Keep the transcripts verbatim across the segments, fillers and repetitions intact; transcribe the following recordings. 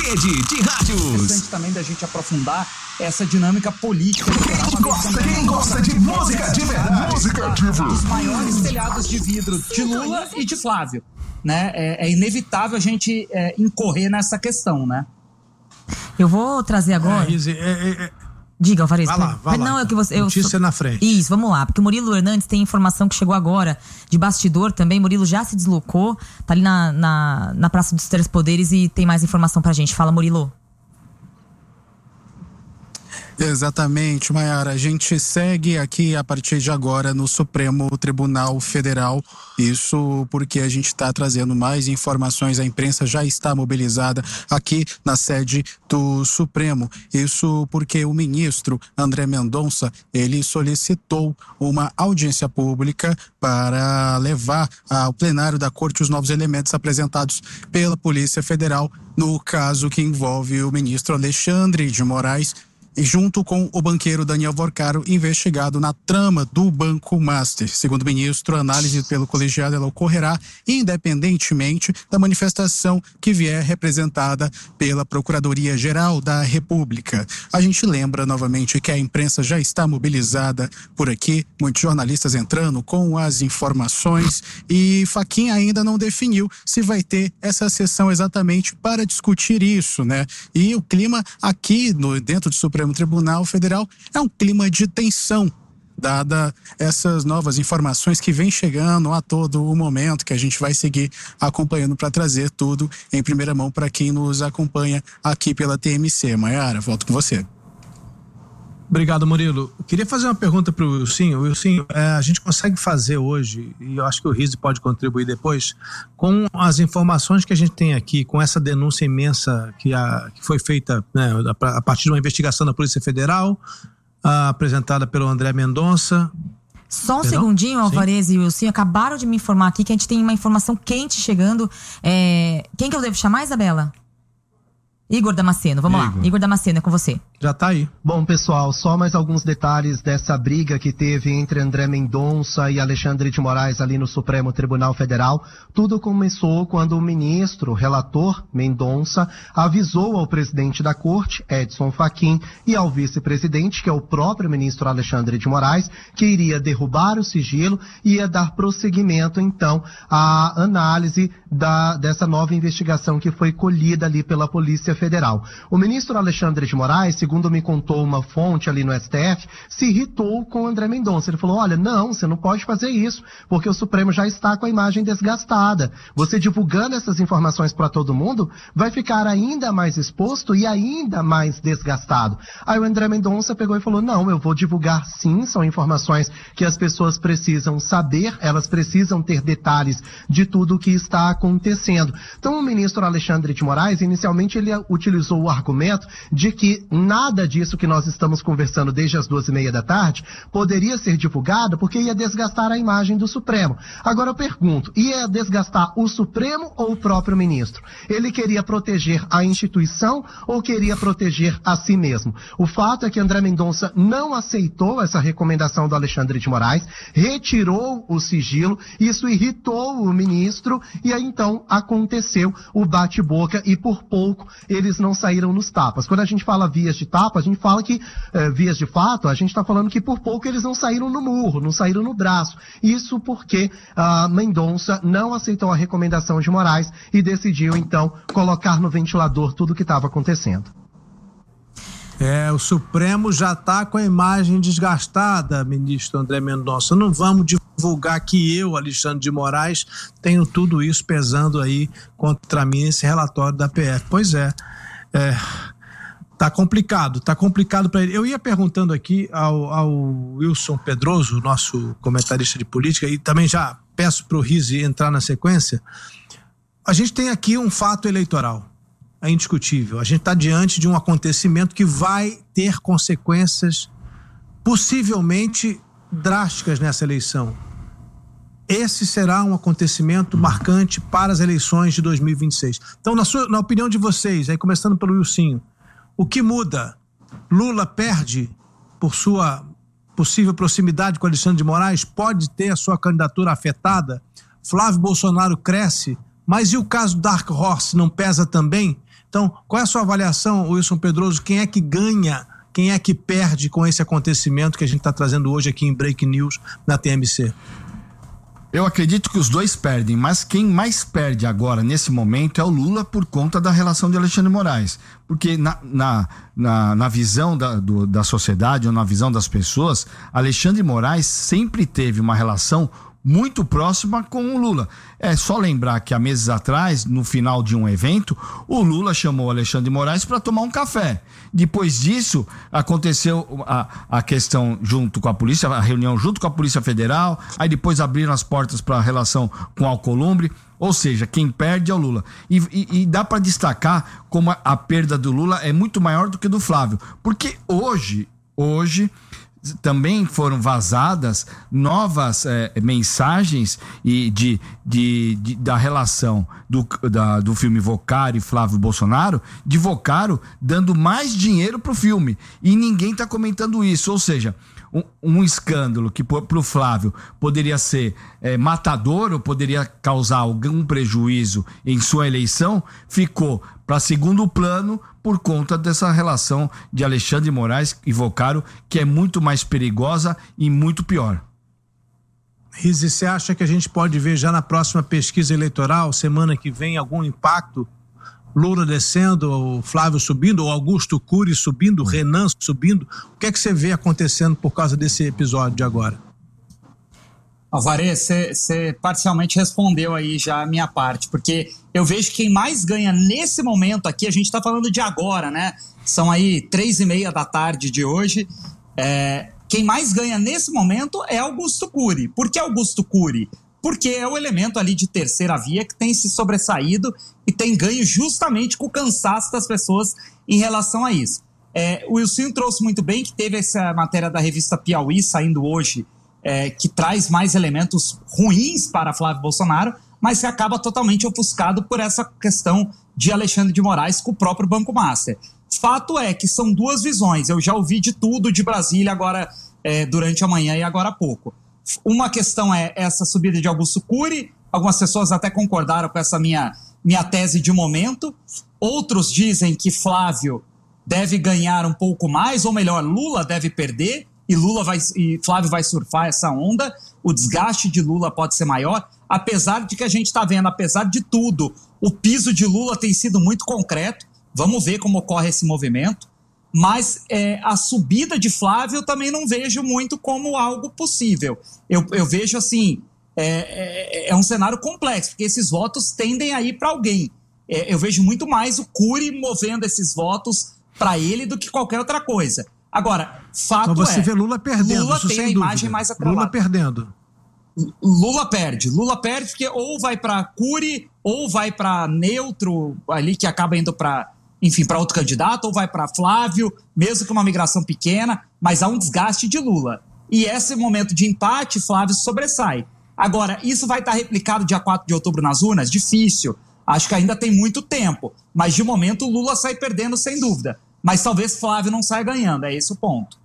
Rede de Rádios. É interessante também da gente aprofundar essa dinâmica política. Quem gosta, quem gosta de música de verdade. Música de verdade. Os maiores telhados de vidro de Lula e de Flávio, né? É, é inevitável a gente é, incorrer nessa questão, né? Eu vou trazer agora... É, Izzy, é, é... Diga, Alvarez. Vai lá, vai não, lá. É que você, eu Notícia sou... na frente. Isso, vamos lá. Porque o Murilo Hernandes tem informação que chegou agora de bastidor também. Murilo já se deslocou, tá ali na, na, na Praça dos Três Poderes e tem mais informação pra gente. Fala, Murilo. Exatamente, Maiara. A gente segue aqui a partir de agora no Supremo Tribunal Federal. Isso porque a gente está trazendo mais informações. A imprensa já está mobilizada aqui na sede do Supremo. Isso porque o ministro André Mendonça, ele solicitou uma audiência pública para levar ao plenário da Corte os novos elementos apresentados pela Polícia Federal no caso que envolve o ministro Alexandre de Moraes, junto com o banqueiro Daniel Vorcaro, investigado na trama do Banco Master. Segundo o ministro, a análise pelo colegiado ela ocorrerá independentemente da manifestação que vier representada pela Procuradoria-Geral da República. A gente lembra novamente que a imprensa já está mobilizada por aqui, muitos jornalistas entrando com as informações e Fachin ainda não definiu se vai ter essa sessão exatamente para discutir isso, né? E o clima aqui no, dentro do Supremo Tribunal Federal é um clima de tensão, dada essas novas informações que vem chegando a todo o momento, que a gente vai seguir acompanhando para trazer tudo em primeira mão para quem nos acompanha aqui pela T M C. Maiara, volto com você. Obrigado, Murilo. Eu queria fazer uma pergunta para o Wilsinho. Wilsinho, é, a gente consegue fazer hoje, e eu acho que o Rizzi pode contribuir depois, com as informações que a gente tem aqui, com essa denúncia imensa que, a, que foi feita, né, a partir de uma investigação da Polícia Federal, a, apresentada pelo André Mendonça. Só um Perdão? segundinho, Alvarez e Wilson, acabaram de me informar aqui que a gente tem uma informação quente chegando. É... Quem que eu devo chamar, Isabela? Igor Damasceno, vamos Igor. lá. Igor Damasceno, é com você. Já tá aí. Bom, pessoal, só mais alguns detalhes dessa briga que teve entre André Mendonça e Alexandre de Moraes ali no Supremo Tribunal Federal. Tudo começou quando o ministro, relator Mendonça, avisou ao presidente da corte, Edson Fachin, e ao vice-presidente, que é o próprio ministro Alexandre de Moraes, que iria derrubar o sigilo e ia dar prosseguimento, então, à análise da, dessa nova investigação que foi colhida ali pela Polícia Federal. O ministro Alexandre de Moraes, segundo me contou uma fonte ali no S T F, se irritou com o André Mendonça. Ele falou, olha, não, você não pode fazer isso, porque o Supremo já está com a imagem desgastada. Você divulgando essas informações para todo mundo, vai ficar ainda mais exposto e ainda mais desgastado. Aí o André Mendonça pegou e falou, não, eu vou divulgar sim, são informações que as pessoas precisam saber, elas precisam ter detalhes de tudo o que está acontecendo. Então o ministro Alexandre de Moraes, inicialmente ele utilizou o argumento de que nada disso que nós estamos conversando desde as duas e meia da tarde poderia ser divulgado porque ia desgastar a imagem do Supremo. Agora eu pergunto, ia desgastar o Supremo ou o próprio ministro? Ele queria proteger a instituição ou queria proteger a si mesmo? O fato é que André Mendonça não aceitou essa recomendação do Alexandre de Moraes, retirou o sigilo, isso irritou o ministro e aí então aconteceu o bate-boca e por pouco eles não saíram nos tapas. Quando a gente fala vias de tapa, a gente fala que eh, vias de fato, a gente está falando que por pouco eles não saíram no murro, não saíram no braço. Isso porque ah, Mendonça não aceitou a recomendação de Moraes e decidiu então colocar no ventilador tudo o que estava acontecendo. É, o Supremo já está com a imagem desgastada, ministro André Mendonça. Não vamos divulgar que eu, Alexandre de Moraes, tenho tudo isso pesando aí contra mim nesse relatório da P F. Pois é, é tá complicado, tá complicado para ele. Eu ia perguntando aqui ao, ao Wilson Pedroso, nosso comentarista de política, e também já peço para o Rizzi entrar na sequência. A gente tem aqui um fato eleitoral. É indiscutível. A gente está diante de um acontecimento que vai ter consequências possivelmente drásticas nessa eleição. Esse será um acontecimento marcante para as eleições de dois mil e vinte e seis. Então, na, sua, na opinião de vocês, aí começando pelo Wilsinho, o que muda? Lula perde por sua possível proximidade com Alexandre de Moraes? Pode ter a sua candidatura afetada? Flávio Bolsonaro cresce? Mas e o caso Dark Horse não pesa também? Então, qual é a sua avaliação, Wilson Pedroso? Quem é que ganha, quem é que perde com esse acontecimento que a gente está trazendo hoje aqui em Break News na T M C? Eu acredito que os dois perdem, mas quem mais perde agora, nesse momento, é o Lula por conta da relação de Alexandre de Moraes. Porque na, na, na, na visão da, do, da sociedade ou na visão das pessoas, Alexandre de Moraes sempre teve uma relação muito próxima com o Lula. É só lembrar que há meses atrás, no final de um evento, o Lula chamou o Alexandre de Moraes para tomar um café. Depois disso, aconteceu a, a questão junto com a polícia, a reunião junto com a Polícia Federal, aí depois abriram as portas para a relação com o Alcolumbre, ou seja, quem perde é o Lula. E, e, e dá para destacar como a, a perda do Lula é muito maior do que do Flávio, porque hoje, hoje... também foram vazadas novas eh, mensagens e de, de, de, da relação do, da, do filme Vocário e Flávio Bolsonaro, de Vocário dando mais dinheiro pro filme. E ninguém tá comentando isso. Ou seja, um, um escândalo que pro Flávio poderia ser eh, matador ou poderia causar algum prejuízo em sua eleição, ficou para segundo plano por conta dessa relação de Alexandre de Moraes e Vocário, que é muito mais perigosa e muito pior. Rizzi, você acha que a gente pode ver já na próxima pesquisa eleitoral, semana que vem, algum impacto? Lula descendo, o Flávio subindo, ou Augusto Cury subindo, Renan subindo? O que é que você vê acontecendo por causa desse episódio de agora? Alvarez, você parcialmente respondeu aí já a minha parte, porque eu vejo que quem mais ganha nesse momento aqui, a gente está falando de agora, né? São aí três e meia da tarde de hoje. É, quem mais ganha nesse momento é Augusto Cury. Por que Augusto Cury? Porque é o elemento ali de terceira via que tem se sobressaído e tem ganho justamente com o cansaço das pessoas em relação a isso. É, o Wilson trouxe muito bem que teve essa matéria da revista Piauí saindo hoje, É, que traz mais elementos ruins para Flávio Bolsonaro, mas que acaba totalmente ofuscado por essa questão de Alexandre de Moraes com o próprio Banco Master. Fato é que são duas visões. Eu já ouvi de tudo de Brasília agora, é, durante a manhã e agora há pouco. Uma questão é essa subida de Augusto Cury. Algumas pessoas até concordaram com essa minha, minha tese de momento. Outros dizem que Flávio deve ganhar um pouco mais, ou melhor, Lula deve perder. E Lula vai, e Flávio vai surfar essa onda, o desgaste de Lula pode ser maior, apesar de que a gente está vendo, apesar de tudo, o piso de Lula tem sido muito concreto, vamos ver como ocorre esse movimento, mas é, a subida de Flávio eu também não vejo muito como algo possível. Eu, eu vejo assim, é, é, é um cenário complexo, porque esses votos tendem a ir para alguém. É, eu vejo muito mais o Cury movendo esses votos para ele do que qualquer outra coisa. Agora, fato então você é... vê Lula perdendo, Lula isso tem sem a imagem dúvida. mais atrelada. Lula perdendo. Lula perde. Lula perde porque ou vai para Cury, ou vai para neutro, ali que acaba indo para, enfim, para outro candidato, ou vai para Flávio, mesmo que uma migração pequena, mas há um desgaste de Lula. E esse momento de empate, Flávio sobressai. Agora, isso vai estar replicado dia quatro de outubro nas urnas? Difícil. Acho que ainda tem muito tempo. Mas, de momento, o Lula sai perdendo, sem dúvida. Mas talvez Flávio não saia ganhando, é esse o ponto.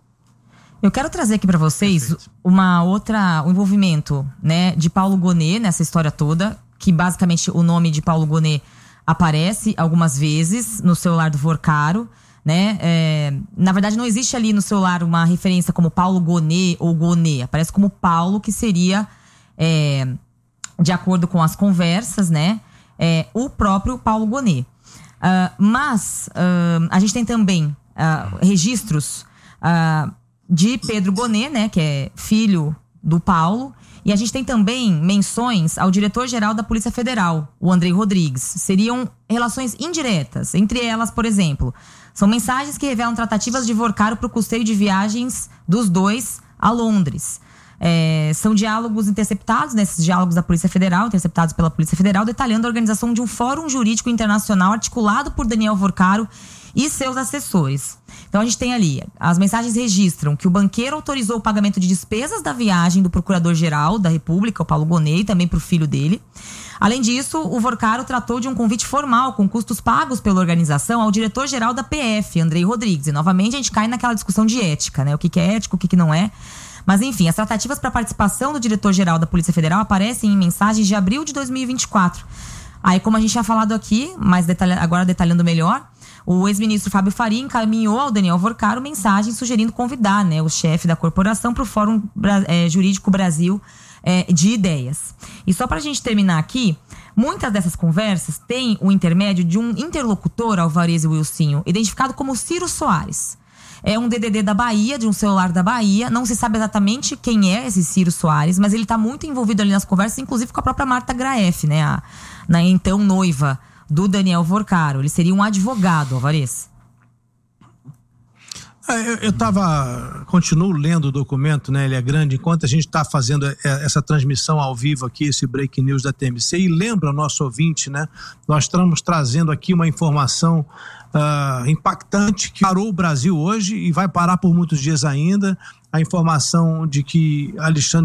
Eu quero trazer aqui para vocês Perfeito. uma outra, um envolvimento, né, de Paulo Gonet nessa história toda, que basicamente o nome de Paulo Gonet aparece algumas vezes no celular do Vocário, né? É, na verdade, não existe ali no celular uma referência como Paulo Gonet ou Gonet, aparece como Paulo, que seria, é, de acordo com as conversas, né, é, o próprio Paulo Gonet. Uh, mas uh, a gente tem também uh, registros uh, de Pedro Gonet, né, que é filho do Paulo, e a gente tem também menções ao diretor-geral da Polícia Federal, o Andrei Rodrigues. Seriam relações indiretas. Entre elas, por exemplo, são mensagens que revelam tratativas de Vocário para o custeio de viagens dos dois a Londres. É, são diálogos interceptados, nesses né, diálogos da Polícia Federal, interceptados pela Polícia Federal, detalhando a organização de um fórum jurídico internacional articulado por Daniel Vocário e seus assessores. Então a gente tem ali, as mensagens registram que o banqueiro autorizou o pagamento de despesas da viagem do Procurador-Geral da República, o Paulo Gonet, e também para o filho dele. Além disso, o Vocário tratou de um convite formal, com custos pagos pela organização, ao diretor-geral da P F, Andrei Rodrigues. E novamente a gente cai naquela discussão de ética, né? O que é ético, o que não é. Mas enfim, as tratativas para a participação do diretor-geral da Polícia Federal aparecem em mensagens de abril de dois mil e vinte e quatro. Aí, como a gente tinha falado aqui, mas detalha, agora detalhando melhor, o ex-ministro Fábio Faria encaminhou ao Daniel Vorcaro mensagem sugerindo convidar, né, o chefe da corporação para o Fórum é, Jurídico Brasil é, de Ideias. E só para a gente terminar aqui, muitas dessas conversas têm o intermédio de um interlocutor, Alvarez e Wilsinho, identificado como Ciro Soares. É um D D D da Bahia, de um celular da Bahia. Não se sabe exatamente quem é esse Ciro Soares, mas ele está muito envolvido ali nas conversas, inclusive com a própria Marta Graeff, né, a, na então noiva do Daniel Vorcaro. Ele seria um advogado, Alvarez. Eu estava, continuo lendo o documento, né? Ele é grande, enquanto a gente está fazendo essa transmissão ao vivo aqui, esse break news da T M C, e lembra o nosso ouvinte, né? Nós estamos trazendo aqui uma informação uh, impactante que parou o Brasil hoje e vai parar por muitos dias ainda, a informação de que Alexandre